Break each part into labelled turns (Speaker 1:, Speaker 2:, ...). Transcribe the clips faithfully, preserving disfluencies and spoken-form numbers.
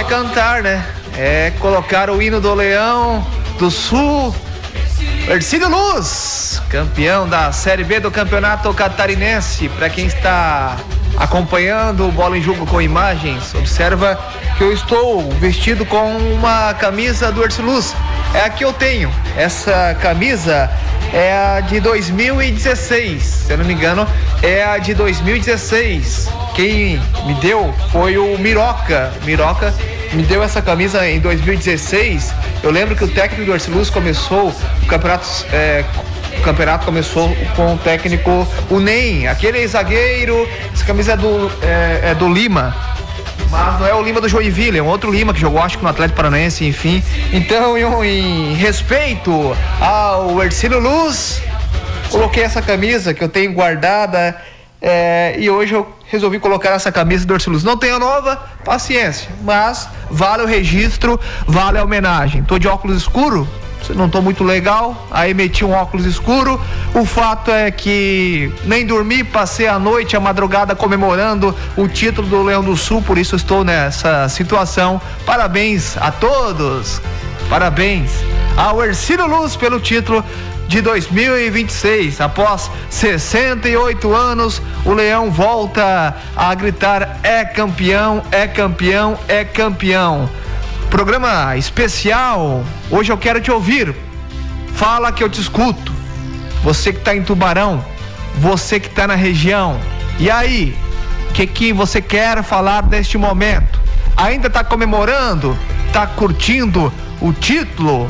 Speaker 1: é cantar, né? É colocar o hino do Leão do Sul. Ercílio Luz, campeão da Série B do Campeonato Catarinense. Para quem está acompanhando o Bola em Jogo com imagens, observa que eu estou vestido com uma camisa do Ercílio Luz. É a que eu tenho. Essa camisa é a de dois mil e dezesseis, se eu não me engano, é a de dois mil e dezesseis. Quem me deu foi o Miroca. Miroca me deu essa camisa em dois mil e dezesseis. Eu lembro que o técnico do Ercílio Luz começou o campeonato, é, o campeonato começou com o técnico o Nem, aquele zagueiro. Essa camisa é do, é, é do Lima, mas não é o Lima do Joinville, é um outro Lima que jogou, acho que no Atlético Paranaense, enfim. Então, em, em respeito ao Ercílio Luz, coloquei essa camisa que eu tenho guardada. É, e hoje eu resolvi colocar essa camisa do Ercílio Luz. Não tenho nova, paciência, mas vale o registro, vale a homenagem. Tô de óculos escuro, não tô muito legal, aí meti um óculos escuro. O fato é que nem dormi, passei a noite, a madrugada comemorando o título do Leão do Sul, por isso estou nessa situação. Parabéns a todos, parabéns ao Ercílio Luz pelo título de dois mil e vinte e seis. Após sessenta e oito anos, o Leão volta a gritar: é campeão, é campeão, é campeão. Programa especial, hoje eu quero te ouvir. Fala que eu te escuto. Você que tá em Tubarão, você que tá na região, e aí, o que que você quer falar neste momento? Ainda tá comemorando? Tá curtindo o título?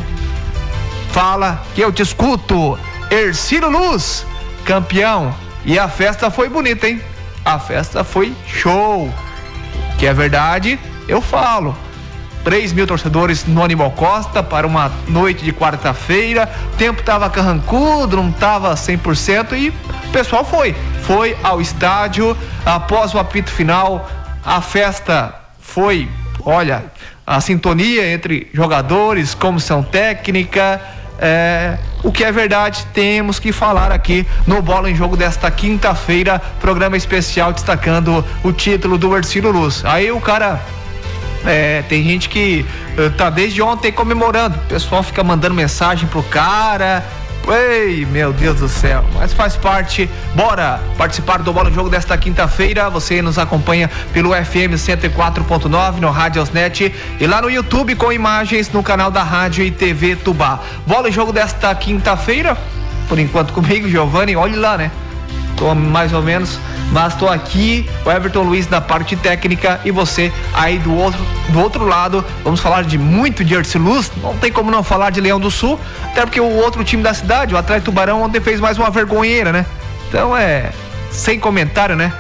Speaker 1: Fala que eu te escuto. Ercílio Luz, campeão. E a festa foi bonita, hein? A festa foi show. Que é verdade, eu falo. três mil torcedores no Aníbal Costa para uma noite de quarta-feira. O tempo tava carrancudo, não tava cem por cento e o pessoal foi. Foi ao estádio após o apito final. A festa foi, olha, a sintonia entre jogadores, comissão técnica. É, o que é verdade, temos que falar aqui no Bola em Jogo desta quinta-feira, programa especial destacando o título do Ercílio Luz. Aí o cara, é, tem gente que uh, tá desde ontem comemorando, o pessoal fica mandando mensagem pro cara. Ei, meu Deus do céu, mas faz parte. Bora participar do Bola em Jogo desta quinta-feira. Você nos acompanha pelo F M cento e quatro ponto nove, no Radiosnet, e lá no YouTube com imagens no canal da Rádio e T V Tubá. Bola em Jogo desta quinta-feira, por enquanto comigo, Giovanni, olhe lá, né? Tô mais ou menos, mas tô aqui, o Everton Luiz na parte técnica e você aí do outro, do outro lado. Vamos falar de muito de Ercílio Luz, não tem como não falar de Leão do Sul, até porque o outro time da cidade, o Atlético Tubarão, ontem fez mais uma vergonheira, né? Então é, sem comentário, né?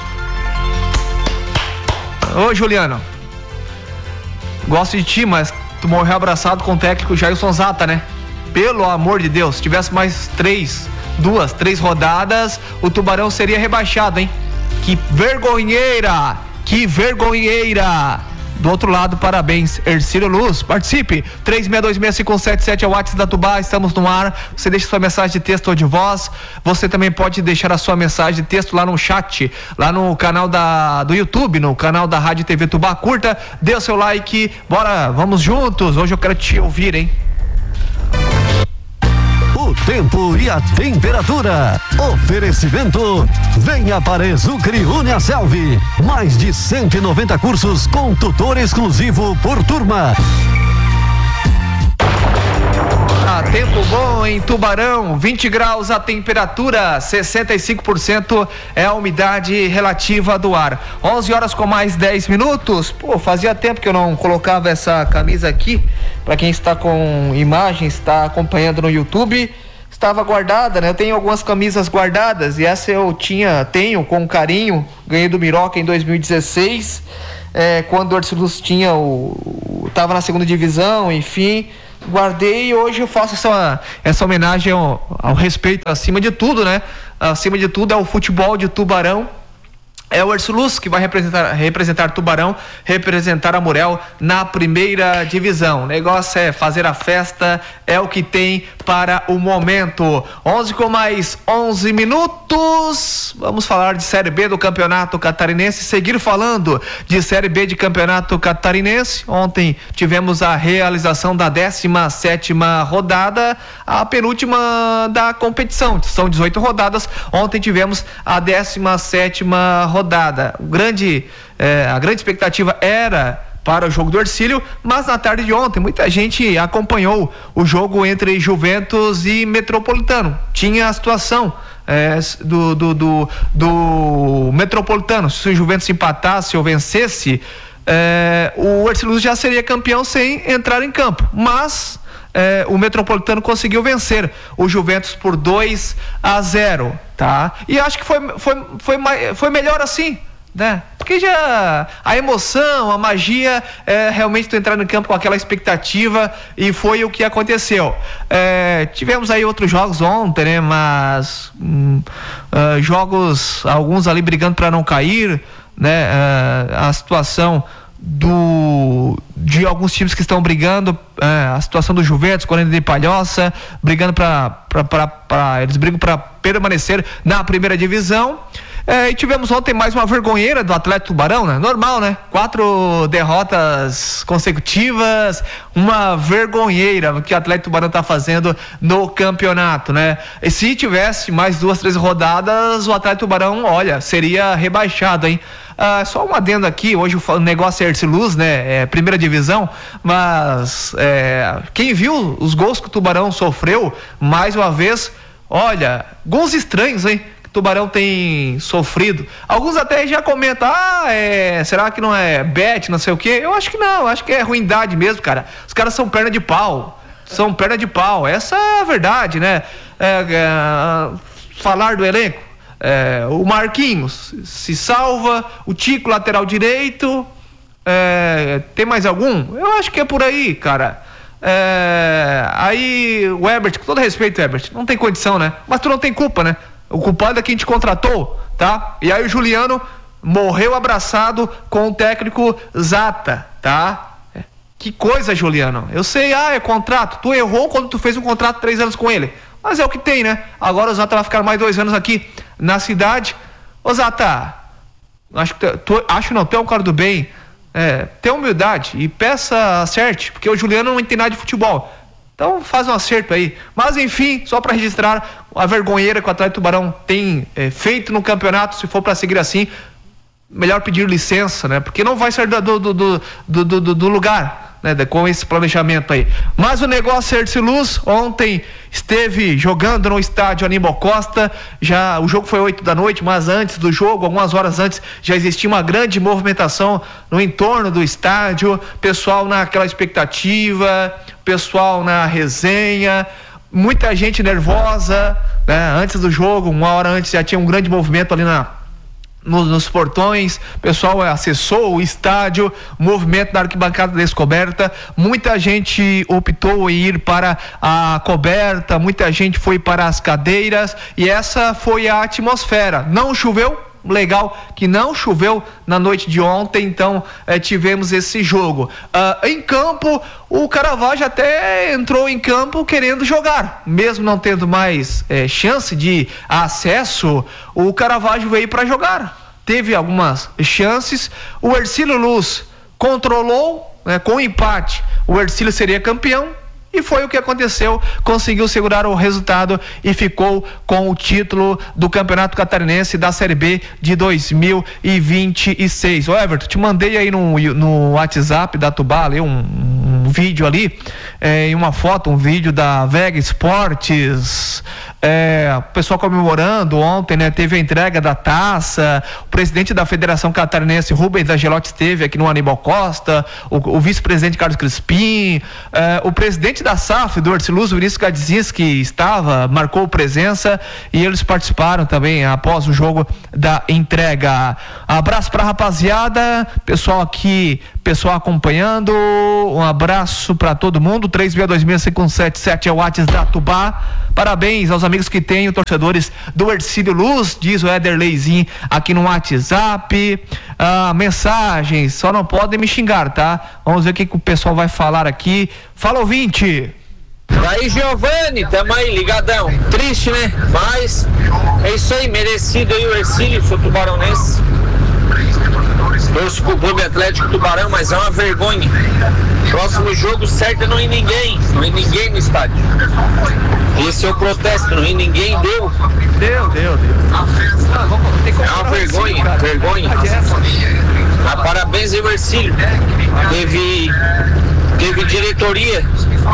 Speaker 1: Ô Juliano, gosto de ti, mas tu morreu abraçado com o técnico Jailson Zata, né? Pelo amor de Deus, se tivesse mais três duas, três rodadas, o Tubarão seria rebaixado, hein? Que vergonheira! Que vergonheira! Do outro lado, parabéns, Ercílio Luz, participe, três seis dois seis cinco sete sete é o WhatsApp da Tubá, estamos no ar. Você deixa sua mensagem de texto ou de voz. Você também pode deixar a sua mensagem de texto lá no chat, lá no canal da, do YouTube, no canal da Rádio T V Tubá. Curta, dê o seu like, bora, vamos juntos, hoje eu quero te ouvir, hein?
Speaker 2: O tempo e a temperatura. Oferecimento: venha para Exucre Uniaselv. Mais de cento e noventa cursos com tutor exclusivo por turma.
Speaker 1: Ah, tempo bom em Tubarão, vinte graus a temperatura, sessenta e cinco por cento é a umidade relativa do ar. onze horas com mais dez minutos. Pô, fazia tempo que eu não colocava essa camisa aqui. Para quem está com imagens, está acompanhando no YouTube, estava guardada, né? Eu tenho algumas camisas guardadas e essa eu tinha, tenho com carinho, ganhei do Miroca em dois mil e dezesseis, é, quando o Ercílio Luz tinha o, tava na segunda divisão, enfim, guardei e hoje eu faço essa, essa homenagem ao, ao respeito acima de tudo, né? Acima de tudo é o futebol de Tubarão. É o Ercílio Luz que vai representar, representar Tubarão, representar Amurel na primeira divisão. O negócio é fazer a festa, é o que tem para o momento. onze com mais onze minutos. Vamos falar de Série B do Campeonato Catarinense. Seguir falando de Série B de Campeonato Catarinense. Ontem tivemos a realização da décima sétima rodada, a penúltima da competição. São dezoito rodadas. Ontem tivemos a décima sétima rodada. O grande, eh, a grande expectativa era para o jogo do Ercílio, mas na tarde de ontem muita gente acompanhou o jogo entre Juventus e Metropolitano. Tinha a situação é, do, do, do, do Metropolitano, se o Juventus empatasse ou vencesse, é, o Ercílio já seria campeão sem entrar em campo, mas é, o Metropolitano conseguiu vencer o Juventus por dois a zero, tá? E acho que foi, foi, foi, foi melhor assim, né? Porque já a emoção, a magia é realmente tu entrar no campo com aquela expectativa, e foi o que aconteceu. É, tivemos aí outros jogos ontem, né? Mas hum, uh, jogos, alguns ali brigando para não cair, né? Uh, a situação do de alguns times que estão brigando, uh, a situação do Juventus, Corinthians de Palhoça, brigando para eles brigam para permanecer na primeira divisão. É, e tivemos ontem mais uma vergonheira do Atlético Tubarão, né? Normal, né? Quatro derrotas consecutivas, uma vergonheira que o Atlético Tubarão tá fazendo no campeonato, né? E se tivesse mais duas, três rodadas, o Atlético Tubarão, olha, seria rebaixado, hein? Ah, só um adendo aqui, hoje o negócio é Ercílio Luz, né? É primeira divisão, mas é, quem viu os gols que o Tubarão sofreu, mais uma vez, olha, gols estranhos, hein? Tubarão tem sofrido. Alguns até já comentam, ah, é, será que não é bet, não sei o quê? Eu acho que não, acho que é ruindade mesmo, cara. Os caras são perna de pau, são perna de pau, essa é a verdade, né? É, é, falar do elenco, é, o Marquinhos se salva, o Tico lateral direito, é, tem mais algum? Eu acho que é por aí, cara. É, aí o Herbert, com todo respeito, Herbert, não tem condição, né? Mas tu não tem culpa, né? O culpado é quem te contratou, tá? E aí o Juliano morreu abraçado com o técnico Zata, tá? Que coisa, Juliano. Eu sei, ah, é contrato. Tu errou quando tu fez um contrato de três anos com ele. Mas é o que tem, né? Agora o Zata vai ficar mais dois anos aqui na cidade. Ô Zata, acho que tu, tu, acho não, tu é um cara do bem. É, tenha humildade e peça acerte, porque o Juliano não entende nada de futebol. Então faz um acerto aí. Mas enfim, só para registrar a vergonheira que o Atlético Tubarão tem é, feito no campeonato. Se for para seguir assim, melhor pedir licença, né? Porque não vai sair do, do, do, do, do, do lugar, né? Com esse planejamento aí. Mas o negócio é Ercílio Luz. Ontem esteve jogando no estádio Aníbal Costa. Já, o jogo foi oito da noite, mas antes do jogo, algumas horas antes, já existia uma grande movimentação no entorno do estádio. Pessoal naquela expectativa, pessoal na resenha, muita gente nervosa, né? Antes do jogo, uma hora antes, já tinha um grande movimento ali na Nos, nos portões, o pessoal acessou o estádio, movimento da arquibancada descoberta, muita gente optou em ir para a coberta, muita gente foi para as cadeiras, e essa foi a atmosfera. Não choveu, legal que não choveu na noite de ontem, então eh, tivemos esse jogo. Uh, em campo, o Caravaggio até entrou em campo querendo jogar, mesmo não tendo mais eh, chance de acesso, o Caravaggio veio para jogar, teve algumas chances. O Ercílio Luz controlou, né, com empate, o Ercílio seria campeão. E foi o que aconteceu, conseguiu segurar o resultado e ficou com o título do Campeonato Catarinense da Série B de dois mil e vinte e seis. Ô Everton, te mandei aí no, no WhatsApp da Tubá ali um, um vídeo ali, é, e uma foto, um vídeo da Vega Esportes, é, o pessoal comemorando ontem, né? Teve a entrega da taça, o presidente da Federação Catarinense, Rubens Angelotti, esteve aqui no Aníbal Costa, o, o vice-presidente Carlos Crispim, é, o presidente da S A F, do Ercílio Luz, o Vinícius Gadzinski, estava, marcou presença, e eles participaram também após o jogo da entrega. Abraço pra rapaziada, pessoal aqui, pessoal acompanhando, um abraço pra todo mundo. Três seis dois seis cinco um sete sete é o WhatsApp da Tubá. Parabéns aos amigos amigos que tenho, torcedores do Hercílio Luz, diz o Ederleizinho aqui no WhatsApp. Ah, mensagens, só não podem me xingar, tá? Vamos ver o que, que o pessoal vai falar aqui. Fala, ouvinte!
Speaker 3: Aí, Giovanni, tamo aí, ligadão. Triste, né? Mas é isso aí, merecido aí o Hercílio, sou tubaronense. Torço pro Clube Atlético Tubarão, mas é uma vergonha. Próximo jogo certo é não ir ninguém, não ir ninguém no estádio. Esse é o protesto, não ir ninguém, deu.
Speaker 1: Deu, deu, deu.
Speaker 3: É uma vergonha, assim, vergonha. Mas parabéns aí, Hercílio. Teve, teve diretoria,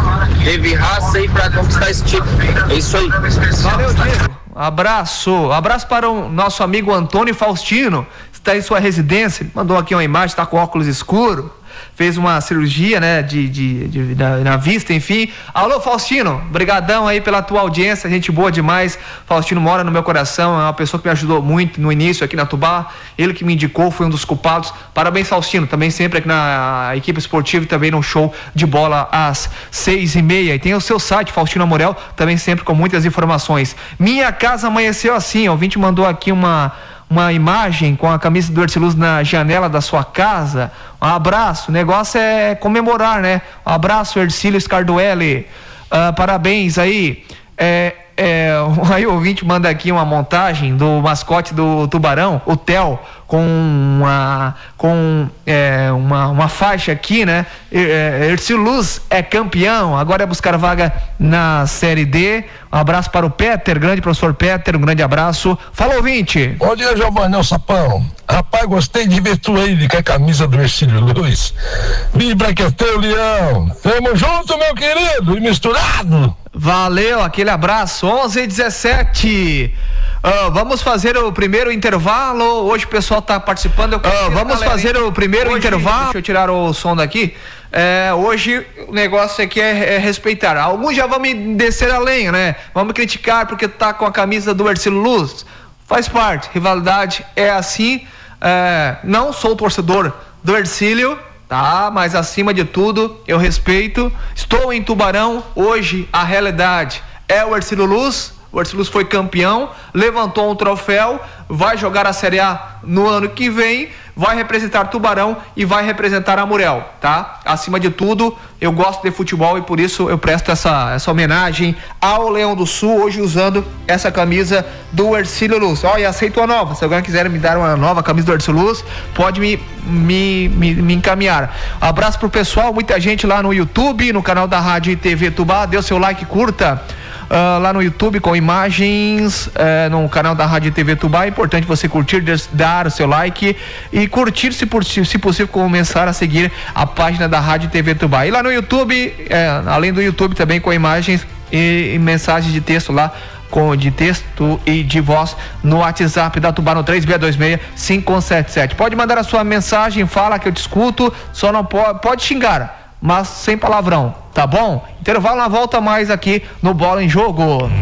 Speaker 3: teve raça aí pra conquistar esse título. É isso aí.
Speaker 1: Valeu, Diego. Abraço. Abraço para o nosso amigo Antônio Faustino. Está em sua residência, mandou aqui uma imagem, está com óculos escuro, fez uma cirurgia, né, de, de, de na, na vista, enfim. Alô, Faustino, brigadão aí pela tua audiência, gente boa demais. Faustino mora no meu coração, é uma pessoa que me ajudou muito no início aqui na Tubá, ele que me indicou, foi um dos culpados. Parabéns, Faustino, também sempre aqui na equipe esportiva e também no show de bola às seis e meia. E tem o seu site, Faustino Amorel, também sempre com muitas informações. Minha casa amanheceu assim, ó, o ouvinte mandou aqui uma... uma imagem com a camisa do Hercílio Luz na janela da sua casa. Um abraço, o negócio é comemorar, né? Um abraço, Hercílio Scarduelli. Uh, parabéns aí. É, é, aí o ouvinte manda aqui uma montagem do mascote do Tubarão, o Theo, com uma, com, é, uma, uma faixa aqui, né? É, Hercílio Luz é campeão, agora é buscar vaga na Série D. Um abraço para o Peter, grande professor Peter, um grande abraço. Fala, ouvinte.
Speaker 4: Bom dia, Giovanni Sapão. Rapaz, gostei de ver tu aí com a camisa do Hercílio Luz. Vibra que é teu, Leão. Tamo junto, meu querido, e misturado.
Speaker 1: Valeu, aquele abraço. onze e dezessete. Uh, vamos fazer o primeiro intervalo. Hoje o pessoal tá participando. Uh, vamos fazer o primeiro hoje, intervalo. Deixa eu tirar o som daqui. É, hoje o negócio aqui é, é respeitar. Alguns já vão me descer a lenha, né? Vão me criticar porque tá com a camisa do Hercílio Luz. Faz parte, rivalidade é assim. É, não sou torcedor do Hercílio, tá? Mas acima de tudo, eu respeito. Estou em Tubarão. Hoje a realidade é o Hercílio Luz. O Hercílio Luz foi campeão, levantou um troféu, vai jogar a Série A no ano que vem, vai representar Tubarão e vai representar Amurel, tá? Acima de tudo, eu gosto de futebol e por isso eu presto essa, essa homenagem ao Leão do Sul, hoje usando essa camisa do Hercílio Luz. Ó, e aceito a nova, se alguém quiser me dar uma nova camisa do Hercílio Luz, pode me, me, me, me encaminhar. Abraço pro pessoal, muita gente lá no YouTube, no canal da Rádio e T V Tubá, dê o seu like, curta. Uh, lá no YouTube com imagens uh, no canal da Rádio T V Tubá. É importante você curtir, dar o seu like e curtir, se, por, se possível, começar a seguir a página da Rádio T V Tubá. E lá no YouTube, uh, além do YouTube também com imagens e, e mensagens de texto lá, com, de texto e de voz no WhatsApp da Tubá no três seis dois seis cinco um sete sete. Pode mandar a sua mensagem, fala que eu te escuto, só não pode, pode xingar, mas sem palavrão, tá bom? Intervalo, na volta mais aqui no Bola em Jogo.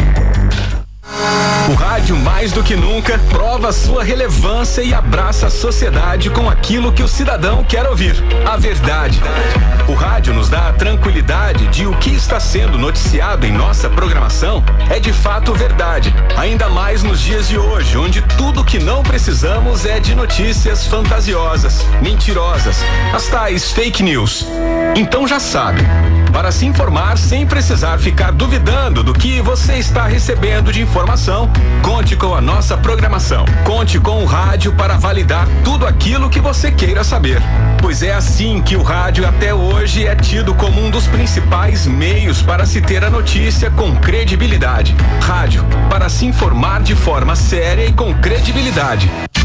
Speaker 5: O rádio, mais do que nunca, prova sua relevância e abraça a sociedade com aquilo que o cidadão quer ouvir, a verdade. O rádio nos dá a tranquilidade de o que está sendo noticiado em nossa programação é de fato verdade, ainda mais nos dias de hoje, onde tudo que não precisamos é de notícias fantasiosas, mentirosas, as tais fake news. Então já sabe, para se informar sem precisar ficar duvidando do que você está recebendo de informação, conte com a nossa programação. Conte com o rádio para validar tudo aquilo que você queira saber. Pois é assim que o rádio até hoje é tido como um dos principais meios para se ter a notícia com credibilidade. Rádio, para se informar de forma séria e com credibilidade.